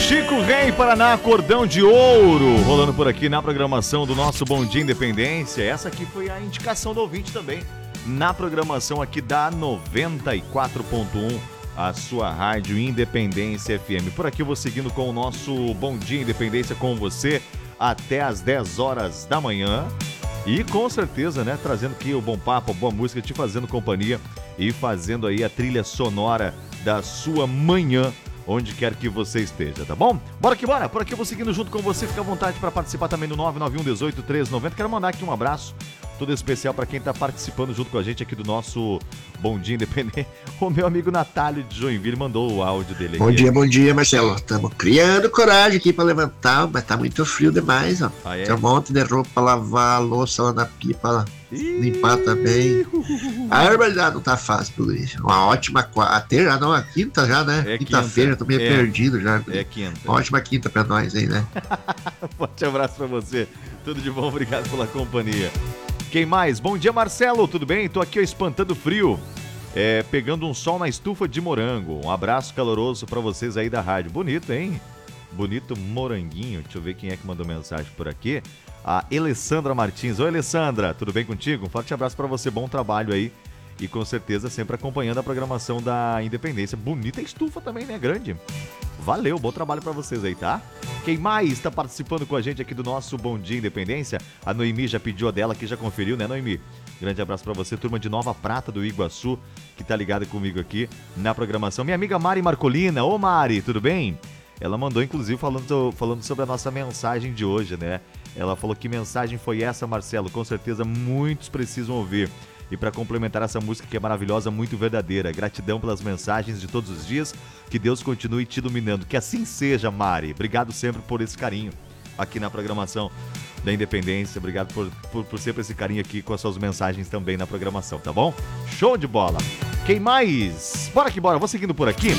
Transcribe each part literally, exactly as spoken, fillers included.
Chico Rei, Paraná, Cordão de Ouro, rolando por aqui na programação do nosso Bom Dia Independência. Essa aqui foi a indicação do ouvinte também, na programação aqui da noventa e quatro ponto um, a sua rádio Independência F M. Por aqui eu vou seguindo com o nosso Bom Dia Independência com você até as dez horas da manhã. E com certeza, né, trazendo aqui o bom papo, a boa música, te fazendo companhia e fazendo aí a trilha sonora da sua manhã, onde quer que você esteja, tá bom? Bora que bora, por aqui eu vou seguindo junto com você, fica à vontade para participar também no nove nove um, dezoito, treze, noventa. Quero mandar aqui um abraço todo especial para quem tá participando junto com a gente aqui do nosso Bom Dia Independente. O meu amigo Natálio de Joinville mandou o áudio dele aqui. Bom dia, bom dia, Marcelo. Estamos criando coragem aqui para levantar, mas tá muito frio demais, ó. Ah, é? Tem um monte de roupa para lavar, a louça lá na pipa, lá. Limpar também. A herbalidade não tá fácil, tudo isso. Uma ótima quarta, não, a quinta já, né? É quinta-feira, tô meio é, perdido já. É quinta. Uma ótima quinta pra nós aí, né? Forte abraço pra você. Tudo de bom, obrigado pela companhia. Quem mais? Bom dia, Marcelo, tudo bem? Tô aqui ó, espantando frio, é, pegando um sol na estufa de morango. Um abraço caloroso pra vocês aí da rádio. Bonito, hein? Bonito moranguinho. Deixa eu ver quem é que mandou mensagem por aqui. A Alessandra Martins. Oi, Alessandra, tudo bem contigo? Um forte abraço pra você, bom trabalho aí. E com certeza sempre acompanhando a programação da Independência. Bonita estufa também, né? Grande. Valeu, bom trabalho pra vocês aí, tá? Quem mais está participando com a gente aqui do nosso Bom Dia Independência? A Noemi já pediu a dela, que já conferiu, né, Noemi? Grande abraço pra você, turma de Nova Prata do Iguaçu, que tá ligada comigo aqui na programação. Minha amiga Mari Marcolina. Ô, Mari, tudo bem? Ela mandou, inclusive, falando, falando sobre a nossa mensagem de hoje, né? Ela falou que mensagem foi essa, Marcelo? Com certeza muitos precisam ouvir. E para complementar essa música que é maravilhosa, muito verdadeira. Gratidão pelas mensagens de todos os dias. Que Deus continue te iluminando. Que assim seja, Mari. Obrigado sempre por esse carinho aqui na programação da Independência. Obrigado por, por, por sempre esse carinho aqui com as suas mensagens também na programação, tá bom? Show de bola! Quem mais? Bora que bora, vou seguindo por aqui.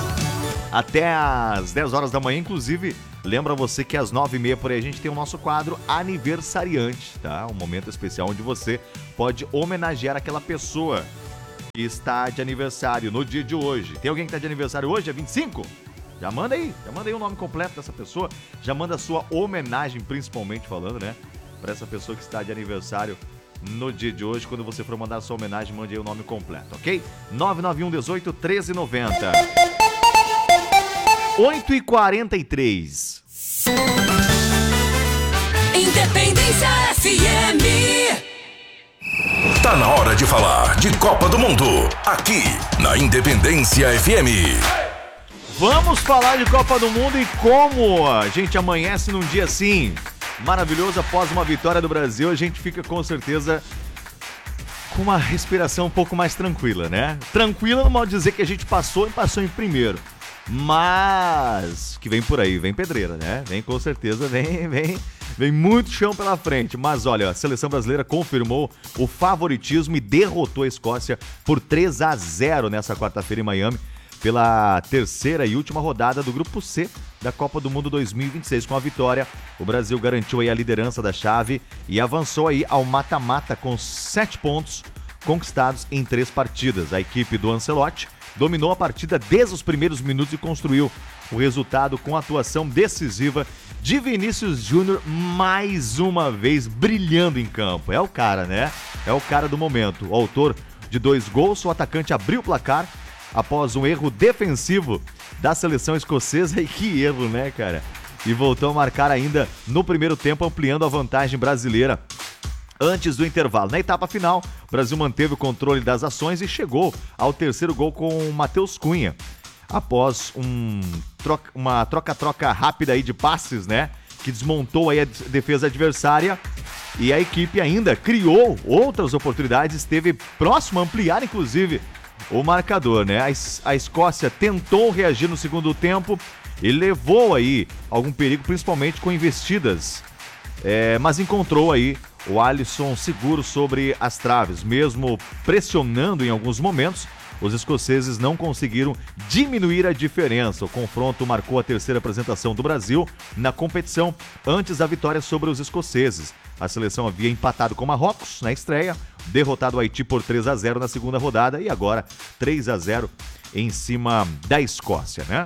Até às dez horas da manhã, inclusive, lembra você que às nove e meia por aí a gente tem o nosso quadro Aniversariante, tá? Um momento especial onde você pode homenagear aquela pessoa que está de aniversário no dia de hoje. Tem alguém que está de aniversário hoje? É vinte e cinco? Já manda aí, já manda aí o nome completo dessa pessoa, já manda a sua homenagem, principalmente falando, né? Para essa pessoa que está de aniversário no dia de hoje. Quando você for mandar a sua homenagem, mande aí o nome completo, ok? nove nove um, dezoito, treze, noventa. oito e quarenta e três. Independência F M. Tá na hora de falar de Copa do Mundo, aqui na Independência F M. Vamos falar de Copa do Mundo e como a gente amanhece num dia assim, maravilhoso, após uma vitória do Brasil, a gente fica com certeza com uma respiração um pouco mais tranquila, né? Tranquila não pode dizer que a gente passou e passou em primeiro. Mas que vem por aí, vem pedreira, né? Vem com certeza, vem, vem, vem muito chão pela frente. Mas olha, a seleção brasileira confirmou o favoritismo e derrotou a Escócia por três a zero nessa quarta-feira em Miami, pela terceira e última rodada do Grupo C da Copa do Mundo dois mil e vinte e seis. Com a vitória, o Brasil garantiu aí a liderança da chave e avançou aí ao mata-mata com sete pontos conquistados em três partidas. A equipe do Ancelotti dominou a partida desde os primeiros minutos e construiu o resultado com a atuação decisiva de Vinícius Júnior, mais uma vez brilhando em campo. É o cara, né? É o cara do momento. O autor de dois gols, o atacante abriu o placar após um erro defensivo da seleção escocesa. E que erro, né, cara? E voltou a marcar ainda no primeiro tempo, ampliando a vantagem brasileira antes do intervalo. Na etapa final, o Brasil manteve o controle das ações e chegou ao terceiro gol com o Matheus Cunha. Após um troca, uma troca-troca rápida aí de passes, né? Que desmontou aí a defesa adversária. E a equipe ainda criou outras oportunidades, esteve próximo a ampliar, inclusive, o marcador, né? A, a Escócia tentou reagir no segundo tempo e levou aí algum perigo, principalmente com investidas. É, mas encontrou aí o Alisson seguro sobre as traves. Mesmo pressionando em alguns momentos, os escoceses não conseguiram diminuir a diferença. O confronto marcou a terceira apresentação do Brasil na competição antes da vitória sobre os escoceses. A seleção havia empatado com Marrocos na estreia, derrotado o Haiti por três a zero na segunda rodada e agora três a zero em cima da Escócia, né?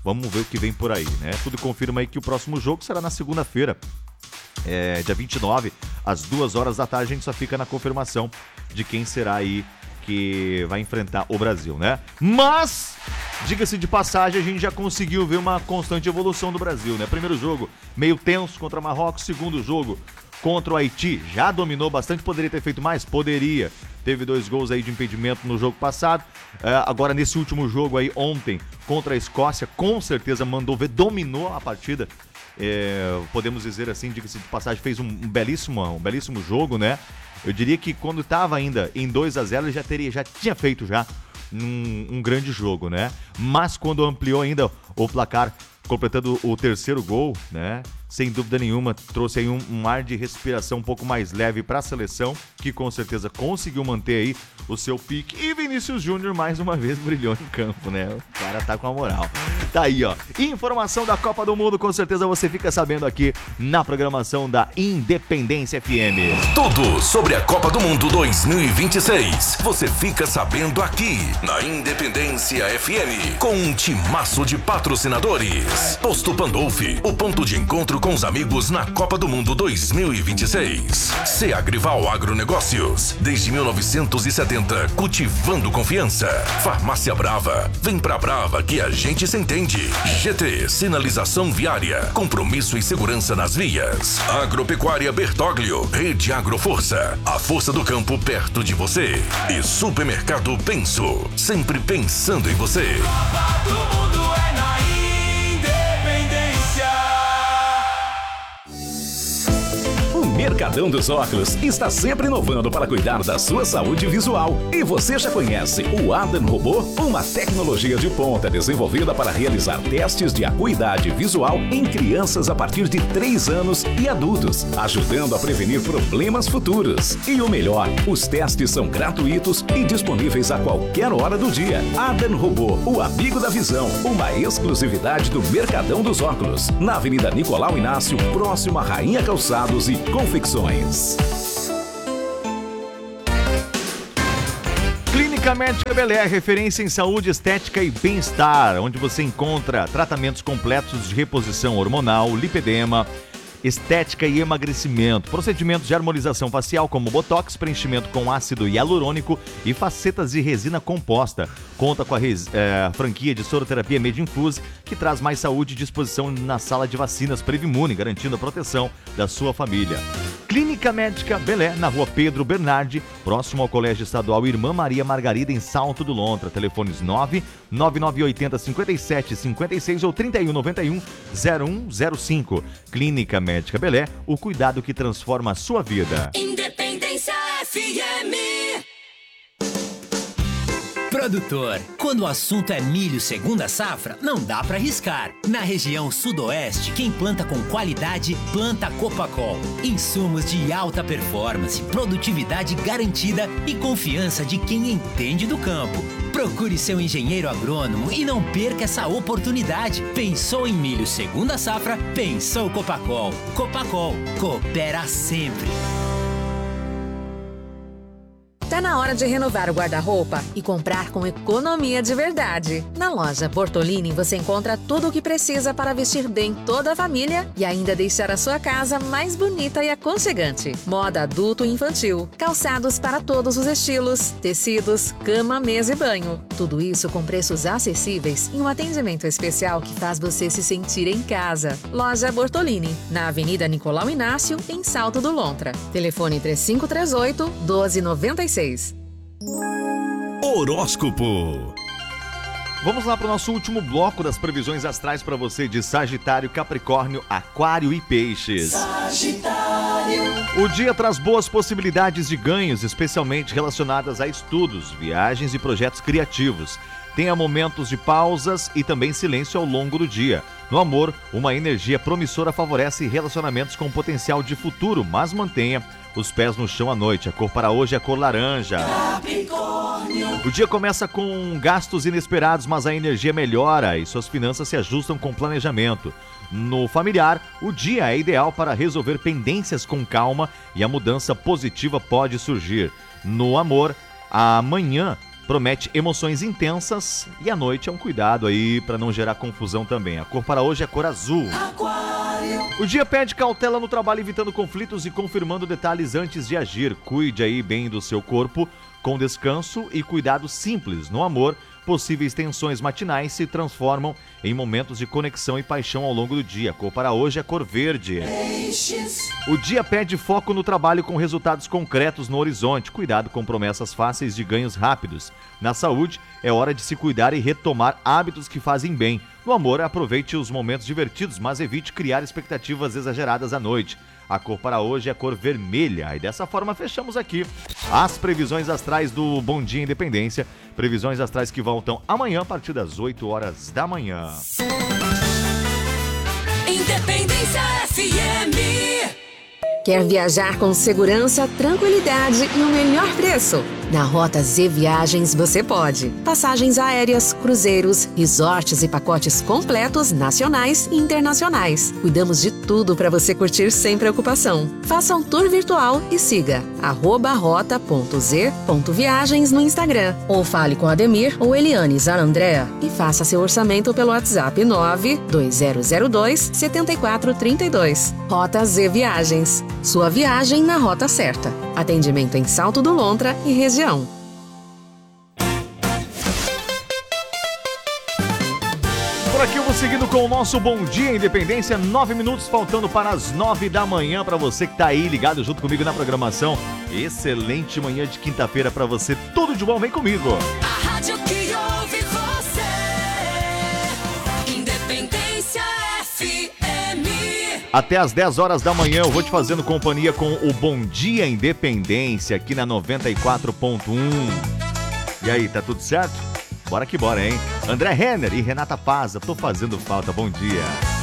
Vamos ver o que vem por aí, né? Tudo confirma aí que o próximo jogo será na segunda-feira, é, dia vinte e nove, às duas horas da tarde. A gente só fica na confirmação de quem será aí que vai enfrentar o Brasil, né? Mas, diga-se de passagem, a gente já conseguiu ver uma constante evolução do Brasil, né? Primeiro jogo, meio tenso contra Marrocos. Segundo jogo, contra o Haiti, já dominou bastante. Poderia ter feito mais? Poderia. Teve dois gols aí de impedimento no jogo passado. Uh, agora, nesse último jogo aí, ontem, contra a Escócia, com certeza mandou ver, dominou a partida. É, podemos dizer assim, diga-se de passagem, fez um, um, belíssimo, um belíssimo jogo, né? Eu diria que quando estava ainda em dois a zero, ele já, teria, já tinha feito já um, um grande jogo, né? Mas quando ampliou ainda o placar, completando o terceiro gol, né? Sem dúvida nenhuma, trouxe aí um, um ar de respiração um pouco mais leve para a seleção, que com certeza conseguiu manter aí o seu pique. E Vinícius Júnior mais uma vez brilhou em campo, né? O cara tá com a moral. Tá aí, ó. Informação da Copa do Mundo, com certeza você fica sabendo aqui na programação da Independência F M. Tudo sobre a Copa do Mundo dois mil e vinte e seis. Você fica sabendo aqui na Independência F M, com um timaço de patrocinadores. Posto Pandolfi, o ponto de encontro com os amigos na Copa do Mundo dois mil e vinte e seis. Seagrival Agronegócios, desde mil novecentos e setenta, cultivando confiança. Farmácia Brava, vem pra Brava que a gente se entende. G T, sinalização viária, compromisso e segurança nas vias. Agropecuária Bertoglio, Rede Agroforça, a força do campo perto de você. E Supermercado Penso, sempre pensando em você. Copa do Mundo é na Mercadão dos Óculos está sempre inovando para cuidar da sua saúde visual. E você já conhece o Adam Robô? Uma tecnologia de ponta desenvolvida para realizar testes de acuidade visual em crianças a partir de três anos e adultos, ajudando a prevenir problemas futuros. E o melhor, os testes são gratuitos e disponíveis a qualquer hora do dia. Adam Robô, o amigo da visão, uma exclusividade do Mercadão dos Óculos, na Avenida Nicolau Inácio, próximo à Rainha Calçados e Confecções. Clínica Médica Belé, referência em saúde, estética e bem-estar, onde você encontra tratamentos completos de reposição hormonal, lipedema, estética e emagrecimento, procedimentos de harmonização facial como botox, preenchimento com ácido hialurônico e facetas de resina composta. Conta com a res, é, franquia de soroterapia Medinfuse, que traz mais saúde e disposição na sala de vacinas Previmune, garantindo a proteção da sua família. Clínica Médica Belé, na rua Pedro Bernardi, próximo ao Colégio Estadual Irmã Maria Margarida, em Salto do Lontra. Telefones nove nove nove oito zero cinco sete cinco seis ou trinta e um noventa e um zero um zero cinco. Clínica Médica Belé, o cuidado que transforma a sua vida. Independência F M. Produtor, quando o assunto é milho segunda safra, não dá pra arriscar. Na região sudoeste, quem planta com qualidade, planta Copacol. Insumos de alta performance, produtividade garantida e confiança de quem entende do campo. Procure seu engenheiro agrônomo e não perca essa oportunidade. Pensou em milho segunda safra? Pensou Copacol. Copacol, coopera sempre. Tá na hora de renovar o guarda-roupa e comprar com economia de verdade. Na loja Bortolini você encontra tudo o que precisa para vestir bem toda a família e ainda deixar a sua casa mais bonita e aconchegante. Moda adulto e infantil, calçados para todos os estilos, tecidos, cama, mesa e banho. Tudo isso com preços acessíveis e um atendimento especial que faz você se sentir em casa. Loja Bortolini, na Avenida Nicolau Inácio, em Salto do Lontra. Telefone três cinco três oito, um dois nove seis. Horóscopo. Vamos lá para o nosso último bloco das previsões astrais para você de Sagitário, Capricórnio, Aquário e Peixes. Sagitário. O dia traz boas possibilidades de ganhos, especialmente relacionadas a estudos, viagens e projetos criativos. Tenha momentos de pausas e também silêncio ao longo do dia. No amor, uma energia promissora favorece relacionamentos com potencial de futuro, mas mantenha os pés no chão à noite. A cor para hoje é a cor laranja. Capricórnio. O dia começa com gastos inesperados, mas a energia melhora e suas finanças se ajustam com planejamento. No familiar, o dia é ideal para resolver pendências com calma e a mudança positiva pode surgir. No amor, amanhã promete emoções intensas e à noite é um cuidado aí para não gerar confusão também. A cor para hoje é cor azul. Aquário. O dia pede cautela no trabalho, evitando conflitos e confirmando detalhes antes de agir. Cuide aí bem do seu corpo, com descanso e cuidado simples. No amor, possíveis tensões matinais se transformam em momentos de conexão e paixão ao longo do dia. A cor para hoje é cor verde. Peixes. O dia pede foco no trabalho com resultados concretos no horizonte. Cuidado com promessas fáceis de ganhos rápidos. Na saúde, é hora de se cuidar e retomar hábitos que fazem bem. No amor, aproveite os momentos divertidos, mas evite criar expectativas exageradas à noite. A cor para hoje é a cor vermelha. E dessa forma fechamos aqui as previsões astrais do Bom Dia Independência. Previsões astrais que voltam amanhã a partir das oito horas da manhã. Independência F M. Quer viajar com segurança, tranquilidade e o melhor preço? Na Rota Z Viagens você pode. Passagens aéreas, cruzeiros, resorts e pacotes completos nacionais e internacionais. Cuidamos de tudo para você curtir sem preocupação. Faça um tour virtual e siga arroba rota ponto z ponto viagens no Instagram. Ou fale com Ademir ou Eliane Zanandrea e faça seu orçamento pelo WhatsApp nove dois zero zero dois sete quatro três dois. Rota Z Viagens. Sua viagem na rota certa. Atendimento em Salto do Lontra e região. Por aqui eu vou seguindo com o nosso Bom Dia Independência. Nove minutos faltando para as nove da manhã. Para você que tá aí ligado junto comigo na programação. Excelente manhã de quinta-feira para você. Tudo de bom, vem comigo. A rádio que ouve você. Independência F M. Até às dez horas da manhã eu vou te fazendo companhia com o Bom Dia Independência aqui na noventa e quatro ponto um. E aí, tá tudo certo? Bora que bora, hein? André Renner e Renata Paz, tô fazendo falta. Bom dia.